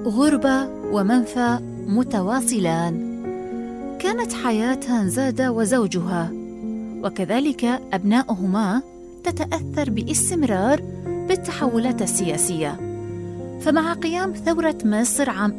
غربة ومنفى متواصلان. كانت حياة هانزادة وزوجها وكذلك أبناؤهما تتأثر باستمرار بالتحولات السياسية. فمع قيام ثورة مصر عام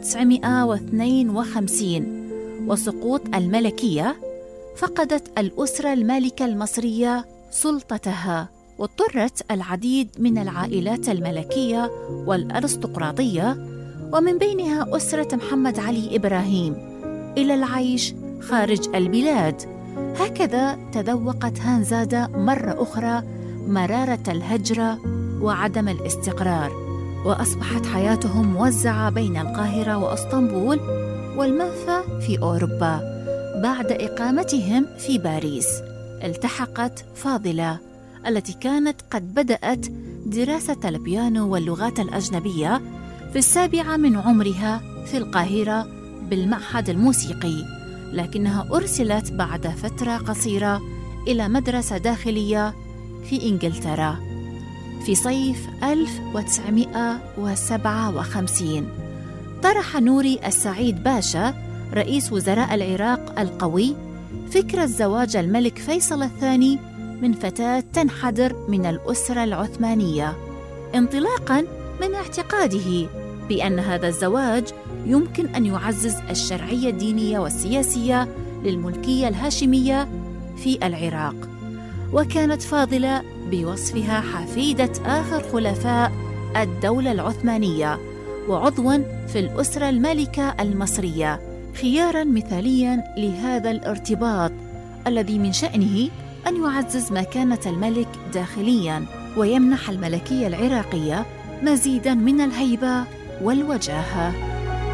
1952 وسقوط الملكية، فقدت الأسرة المالكة المصرية سلطتها، واضطرت العديد من العائلات الملكية والأرستقراطية ومن بينها أسرة محمد علي إبراهيم إلى العيش خارج البلاد. هكذا تذوقت هانزادة مرة أخرى مرارة الهجرة وعدم الاستقرار، وأصبحت حياتهم موزعة بين القاهرة وأسطنبول والمنفى في أوروبا. بعد إقامتهم في باريس التحقت فاضلة التي كانت قد بدأت دراسة البيانو واللغات الأجنبية في 7 من عمرها في القاهرة بالمعهد الموسيقي، لكنها أرسلت بعد فترة قصيرة إلى مدرسة داخلية في إنجلترا في صيف 1957. طرح نوري السعيد باشا رئيس وزراء العراق القوي فكرة زواج الملك فيصل الثاني من فتاة تنحدر من الأسرة العثمانية، انطلاقاً من اعتقاده بأن هذا الزواج يمكن أن يعزز الشرعية الدينية والسياسية للملكية الهاشمية في العراق. وكانت فاضلة بوصفها حفيدة آخر خلفاء الدولة العثمانية وعضواً في الأسرة المالكة المصرية خياراً مثالياً لهذا الارتباط الذي من شأنه أن يعزز مكانة الملك داخلياً ويمنح الملكية العراقية مزيداً من الهيبة والوجاهة.